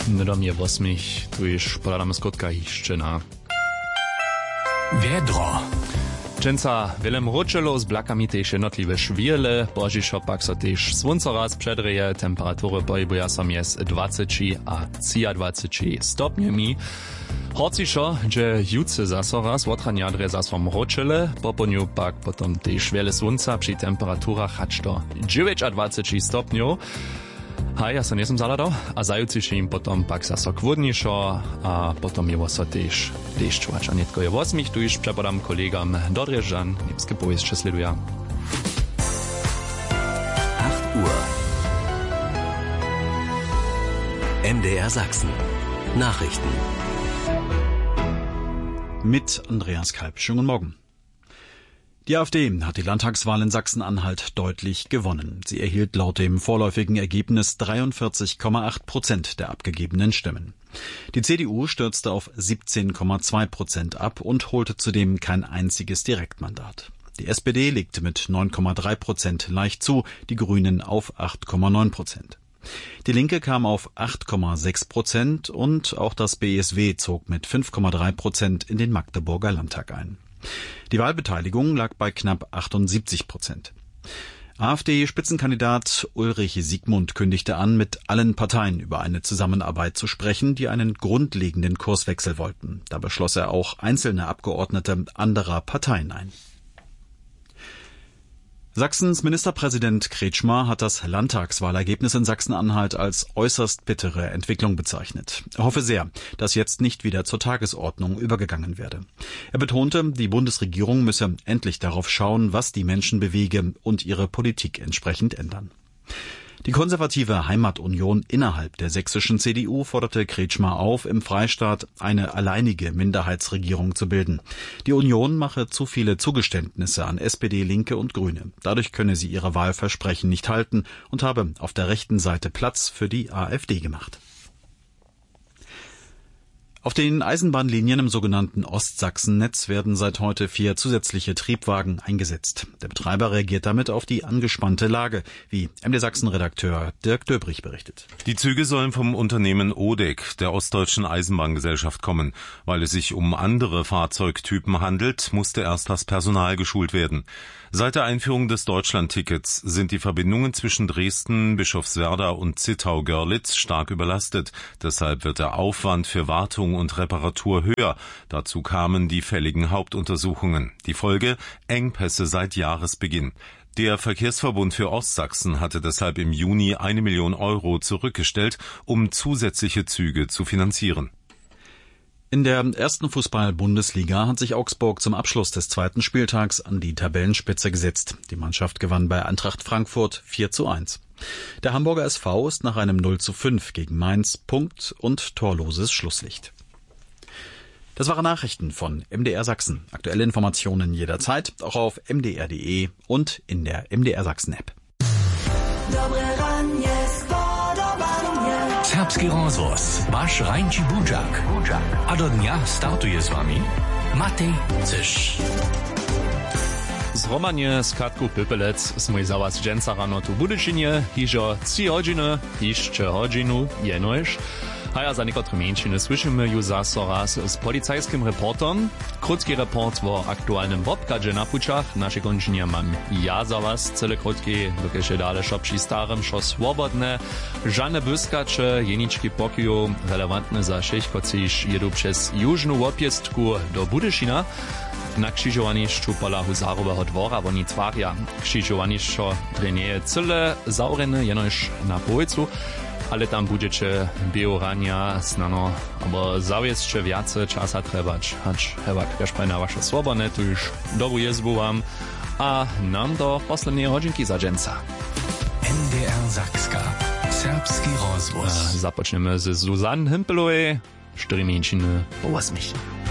Nie do mnie восьмich, tu już poradamy skotka hiszczyna. Wiedro. Dżęca wielem roczelo z blakami też jednotliwe szwirle, bożiszo pak so też słońce raz przedreje, temperatury pojebuja są jest 20 a 23 stopniami. Horciszo, że jutce zaso raz otraniadre zasom roczele, poponiu pak potom też wiele słońca przy temperaturach hać do 9 a 23 stopniów. Ja sa nesem zaladal a zajúci im potom pak zaso kvodnišo a potom je so tež deščovač. A netko je 8, tu iš prepodám kolegám do Driežan, Nebské poviesče sleduja. 8 Uhr. MDR Sachsen. Nachrichten. Mit Andreas Kalb. Schönen guten Morgen. Die AfD hat die Landtagswahl in Sachsen-Anhalt deutlich gewonnen. Sie erhielt laut dem vorläufigen Ergebnis 43,8% der abgegebenen Stimmen. Die CDU stürzte auf 17,2% ab und holte zudem kein einziges Direktmandat. Die SPD legte mit 9,3% leicht zu, die Grünen auf 8,9%. Die Linke kam auf 8,6% und auch das BSW zog mit 5,3% in den Magdeburger Landtag ein. Die Wahlbeteiligung lag bei knapp 78%. AfD-Spitzenkandidat Ulrich Siegmund kündigte an, mit allen Parteien über eine Zusammenarbeit zu sprechen, die einen grundlegenden Kurswechsel wollten. Da beschloss er auch einzelne Abgeordnete anderer Parteien ein. Sachsens Ministerpräsident Kretschmer hat das Landtagswahlergebnis in Sachsen-Anhalt als äußerst bittere Entwicklung bezeichnet. Er hoffe sehr, dass jetzt nicht wieder zur Tagesordnung übergegangen werde. Er betonte, die Bundesregierung müsse endlich darauf schauen, was die Menschen bewege und ihre Politik entsprechend ändern. Die konservative Heimatunion innerhalb der sächsischen CDU forderte Kretschmer auf, im Freistaat eine alleinige Minderheitsregierung zu bilden. Die Union mache zu viele Zugeständnisse an SPD, Linke und Grüne. Dadurch könne sie ihre Wahlversprechen nicht halten und habe auf der rechten Seite Platz für die AfD gemacht. Auf den Eisenbahnlinien im sogenannten Ostsachsennetz werden seit heute 4 zusätzliche Triebwagen eingesetzt. Der Betreiber reagiert damit auf die angespannte Lage, wie MD Sachsen-Redakteur Dirk Döbrich berichtet. Die Züge sollen vom Unternehmen ODEC, der Ostdeutschen Eisenbahngesellschaft, kommen. Weil es sich um andere Fahrzeugtypen handelt, musste erst das Personal geschult werden. Seit der Einführung des Deutschlandtickets sind die Verbindungen zwischen Dresden, Bischofswerda und Zittau-Görlitz stark überlastet. Deshalb wird der Aufwand für Wartung und Reparatur höher. Dazu kamen die fälligen Hauptuntersuchungen. Die Folge: Engpässe seit Jahresbeginn. Der Verkehrsverbund für Ostsachsen hatte deshalb im Juni 1 Million Euro zurückgestellt, um zusätzliche Züge zu finanzieren. In der ersten Fußball-Bundesliga hat sich Augsburg zum Abschluss des zweiten Spieltags an die Tabellenspitze gesetzt. Die Mannschaft gewann bei Eintracht Frankfurt 4:1. Der Hamburger SV ist nach einem 0:5 gegen Mainz Punkt- und torloses Schlusslicht. Das waren Nachrichten von MDR Sachsen. Aktuelle Informationen jederzeit, auch auf mdr.de und in der MDR Sachsen-App. Serbski rozhlas, váš Rajnči Budžak. A do dňa startuje s vami Matej Cyš. Zromanie z Katku Pypelec sme za was dżęca rano tu Budyczynie, hižo 3 godziny, jeszcze godzinu jenož. A ja za niekotore mieńczyny słyszymy już zaso raz z policajskim reportem. Krótki report o aktualnym wopkadzie na puczach. Nasze kończenia mam ja za was. Cele krótkie, dokiż dalej przy starym, szo swobodne. Żadne błyskacze, jeniczki pokiju, relevantne za wszystkich, kociż jedu przez jużną łopiestku do Budyszina. Na krzyżowaniszczu pola Huzarowego dwora woni twarja. Krzyżowaniszczo trenieje cyle zaurene jenoż na połycu. Ale tam budete biorania snano, aber zawiesće viace časa trebać. Hać hewak wieszpaj na wasze swobodne, tu już dobrą jezbu wam, a nam do poslednej hodzinki za dżęca. MDR Sakska. Serbski rozhlas. Započneme z Zuzanne Himpelovej, 4 mięciny po 8.